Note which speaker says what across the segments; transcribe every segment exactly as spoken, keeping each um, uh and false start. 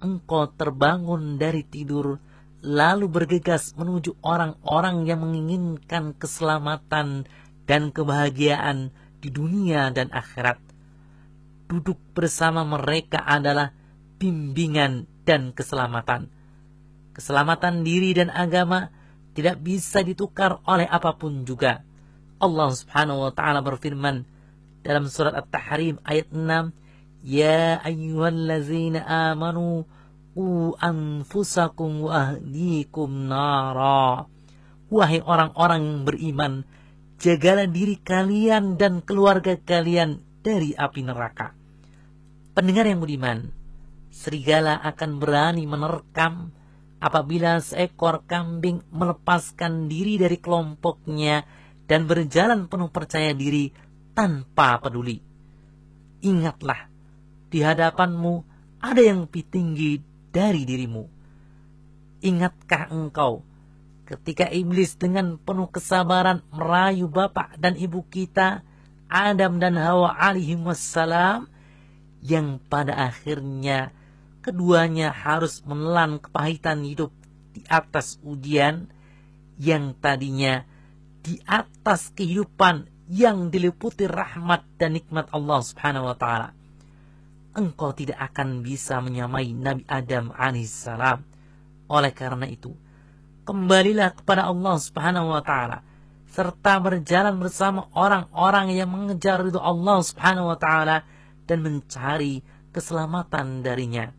Speaker 1: engkau terbangun dari tidur, lalu bergegas menuju orang-orang yang menginginkan keselamatan dan kebahagiaan di dunia dan akhirat. Duduk bersama mereka adalah bimbingan dan keselamatan. Keselamatan diri dan agama tidak bisa ditukar oleh apapun juga. Allah Subhanahu wa taala berfirman dalam surat At-Tahrim ayat enam, "Ya ayyuhallazina amanu qu anfusakum wa ahlikum nara." Wahai orang-orang yang beriman, jagalah diri kalian dan keluarga kalian dari api neraka. Pendengar yang budiman, serigala akan berani menerkam apabila seekor kambing melepaskan diri dari kelompoknya dan berjalan penuh percaya diri tanpa peduli. Ingatlah, di hadapanmu ada yang lebih tinggi dari dirimu. Ingatkah engkau ketika iblis dengan penuh kesabaran merayu bapak dan ibu kita, Adam dan Hawa alaihi wassalam, yang pada akhirnya keduanya harus menelan kepahitan hidup di atas ujian yang tadinya di atas kehidupan yang diliputi rahmat dan nikmat Allah Subhanahu wa taala. Engkau tidak akan bisa menyamai Nabi Adam alaihissalam. Oleh karena itu, kembalilah kepada Allah Subhanahu wa taala serta berjalan bersama orang-orang yang mengejar ridho Allah Subhanahu wa taala dan mencari keselamatan darinya.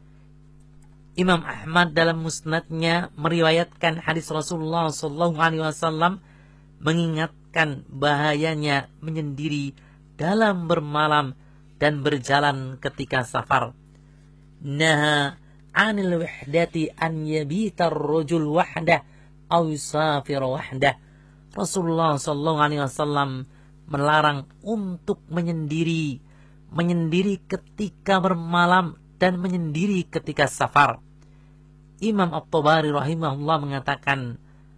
Speaker 1: Imam Ahmad dalam musnadnya meriwayatkan hadis Rasulullah sallallahu alaihi wasallam mengingatkan bahayanya menyendiri dalam bermalam dan berjalan ketika safar. Naha 'anil wahdati an yabita ar-rajul wahdah aw yusafir wahdah. Rasulullah sallallahu alaihi wasallam melarang untuk menyendiri, menyendiri ketika bermalam dan menyendiri ketika safar. Imam At-Tabari rahimahullah mengatakan,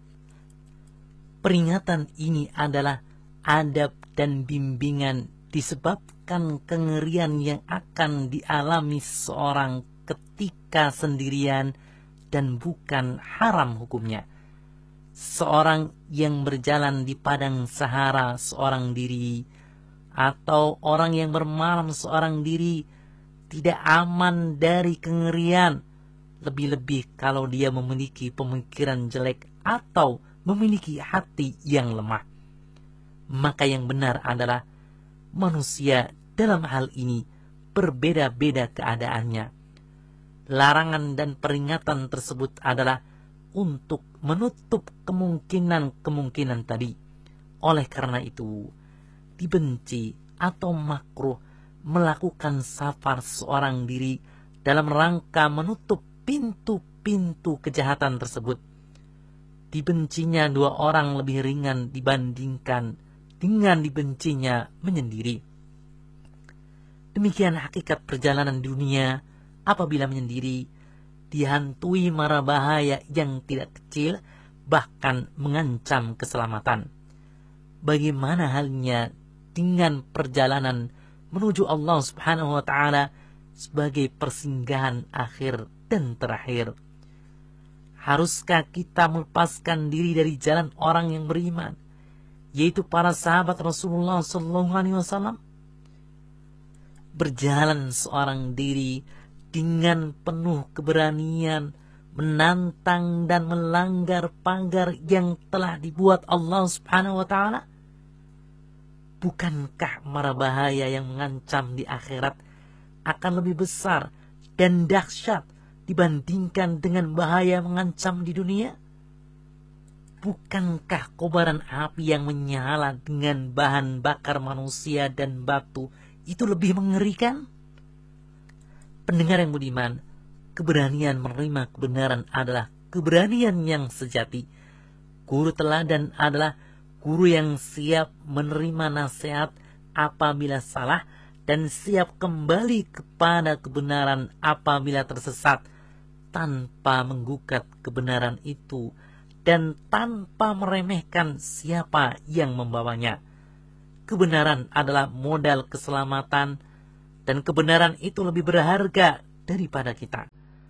Speaker 1: peringatan ini adalah adab dan bimbingan disebabkan kengerian yang akan dialami seorang ketika sendirian dan bukan haram hukumnya. Seorang yang berjalan di padang Sahara seorang diri, atau orang yang bermalam seorang diri, tidak aman dari kengerian, lebih-lebih kalau dia memiliki pemikiran jelek atau memiliki hati yang lemah. Maka yang benar adalah manusia dalam hal ini berbeda-beda keadaannya. Larangan dan peringatan tersebut adalah untuk menutup kemungkinan-kemungkinan tadi. Oleh karena itu, dibenci atau makruh melakukan safar seorang diri dalam rangka menutup pintu-pintu kejahatan tersebut. Dibencinya dua orang lebih ringan dibandingkan dengan dibencinya menyendiri. Demikian hakikat perjalanan dunia apabila menyendiri, dihantui mara bahaya yang tidak kecil, bahkan mengancam keselamatan. Bagaimana halnya dengan perjalanan menuju Allah Subhanahu wa taala sebagai persinggahan akhir dan terakhir? Haruskah kita melepaskan diri dari jalan orang yang beriman, yaitu para sahabat Rasulullah sallallahu alaihi wasallam? Berjalan seorang diri dengan penuh keberanian, menantang dan melanggar pagar yang telah dibuat Allah Subhanahu wa taala? Bukankah mara bahaya yang mengancam di akhirat akan lebih besar dan dahsyat dibandingkan dengan bahaya mengancam di dunia? Bukankah kobaran api yang menyala dengan bahan bakar manusia dan batu itu lebih mengerikan? Pendengar yang budiman, keberanian menerima kebenaran adalah keberanian yang sejati. Guru teladan adalah guru yang siap menerima nasihat apabila salah dan siap kembali kepada kebenaran apabila tersesat, tanpa menggugat kebenaran itu dan tanpa meremehkan siapa yang membawanya. Kebenaran adalah modal keselamatan, dan kebenaran itu lebih berharga daripada kita.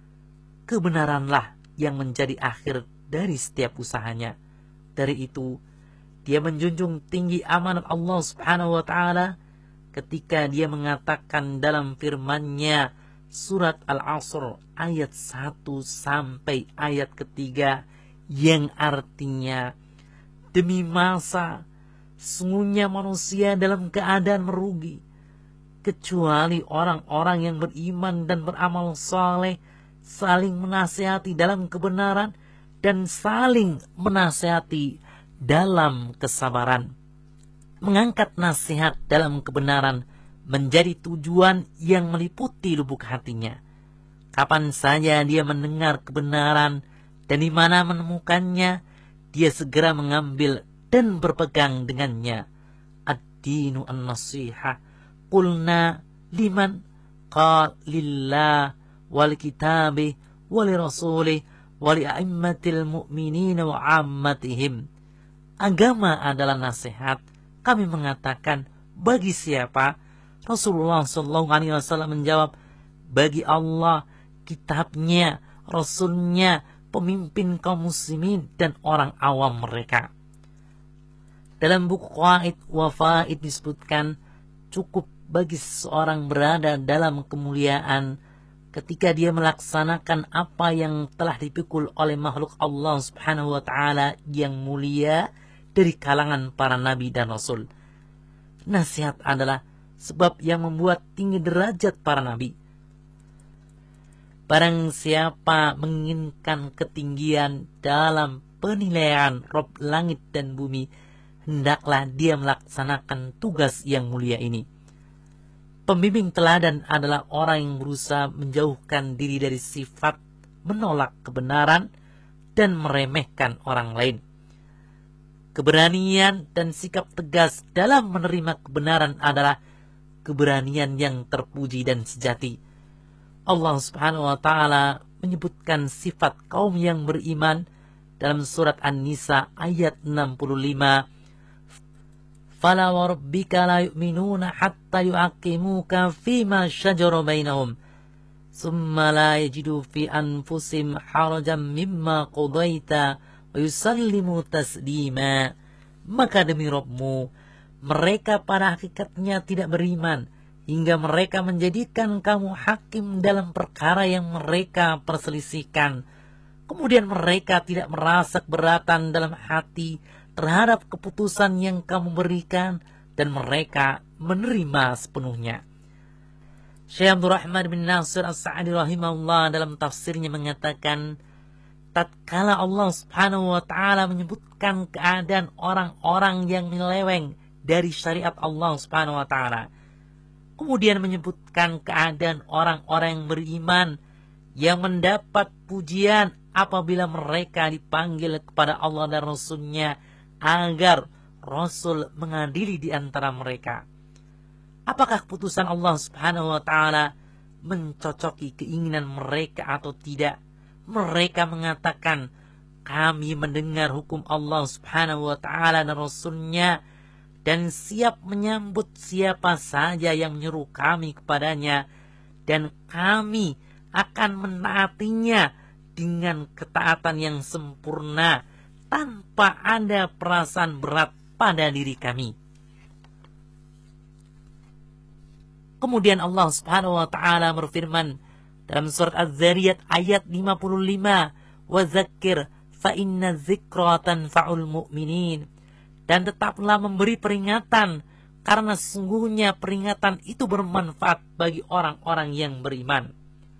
Speaker 1: kebenaranlah yang menjadi akhir dari setiap usahanya. Dari itu, dia menjunjung tinggi amanat Allah Subhanahu wa taala ketika dia mengatakan dalam firman-Nya surat Al-Asr ayat satu sampai ayat ketiga yang artinya, demi masa sungguhnya manusia dalam keadaan merugi kecuali orang-orang yang beriman dan beramal saleh, saling menasihati dalam kebenaran dan saling menasihati dalam kesabaran. Mengangkat nasihat dalam kebenaran menjadi tujuan yang meliputi lubuk hatinya. Kapan saja dia mendengar kebenaran dan di mana menemukannya, dia segera mengambil dan berpegang dengannya. Ad-dinu an-nasihah. Qulna liman? Qal lillah wal kitabi wal rasulih wal a'immatil mu'minin wa ammatihim. Agama adalah nasihat. Kami mengatakan, bagi siapa? Rasulullah shallallahu alaihi wasallam menjawab, bagi Allah, kitabnya, rasulnya, pemimpin kaum muslimin dan orang awam mereka. Dalam buku Qawaid wa Faid disebutkan, cukup bagi seseorang berada dalam kemuliaan ketika dia melaksanakan apa yang telah dipikul oleh makhluk Allah Subhanahu wa taala yang mulia dari kalangan para nabi dan rasul. Nasihat adalah sebab yang membuat tinggi derajat para nabi. Barang siapa menginginkan ketinggian dalam penilaian Rabb langit dan bumi, hendaklah dia melaksanakan tugas yang mulia ini. Pembimbing teladan adalah orang yang berusaha menjauhkan diri dari sifat menolak kebenaran dan meremehkan orang lain. Keberanian dan sikap tegas dalam menerima kebenaran adalah keberanian yang terpuji dan sejati. Allah Subhanahu wa taala menyebutkan sifat kaum yang beriman dalam surat An-Nisa ayat enam puluh lima. Fala wa rabbika la yu'minuna hatta yu'aqimuka fima shajara bainahum thumma la yajidu fi anfusihim harajan mimma qadaita wa yusallimu taslima. Maka demi Rabbmu, mereka pada hakikatnya tidak beriman hingga mereka menjadikan kamu hakim dalam perkara yang mereka perselisihkan. Kemudian mereka tidak merasa keberatan dalam hati terhadap keputusan yang kamu berikan dan mereka menerima sepenuhnya. Syekh Abdul Rahman bin Nasir As-Sa'di rahimahullah dalam tafsirnya mengatakan, tatkala Allah Subhanahu wa taala menyebutkan keadaan orang-orang yang menyeleweng dari syariat Allah Subhanahu wa taala, kemudian menyebutkan keadaan orang-orang yang beriman yang mendapat pujian apabila mereka dipanggil kepada Allah dan Rasul-Nya agar Rasul mengadili di antara mereka. Apakah keputusan Allah Subhanahu wa taala mencocoki keinginan mereka atau tidak? Mereka mengatakan, kami mendengar hukum Allah Subhanahu wa taala dan Rasul-Nya dan siap menyambut siapa saja yang menyeru kami kepadanya, dan kami akan menaatinya dengan ketaatan yang sempurna tanpa ada perasaan berat pada diri kami. Kemudian Allah Subhanahu wa taala berfirman dalam surat Az-Zariyat ayat lima puluh lima, "Wa dzakkir fa inna dzikra tanfa'ul mu'minin." Dan tetaplah memberi peringatan karena sesungguhnya peringatan itu bermanfaat bagi orang-orang yang beriman.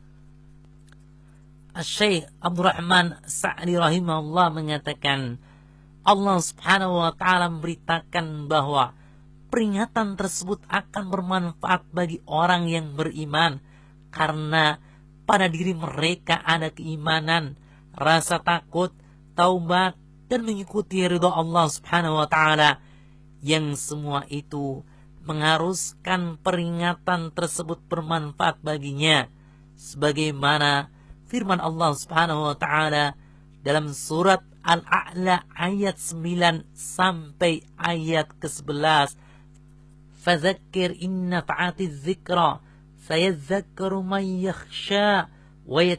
Speaker 1: Syekh Abdul Rahman Sa'di rahimahullah mengatakan, Allah Subhanahu wa taala memberitakan bahwa peringatan tersebut akan bermanfaat bagi orang yang beriman karena pada diri mereka ada keimanan, rasa takut, taubat dan mengikuti ridha Allah Subhanahu wa taala, yang semua itu mengharuskan peringatan tersebut bermanfaat baginya, sebagaimana firman Allah Subhanahu wa taala dalam surat Al-A'la ayat sembilan sampai ayat ke sebelas. Fadzakir inna fa'atiz dzikra sayadzakkaru man yakhsha wa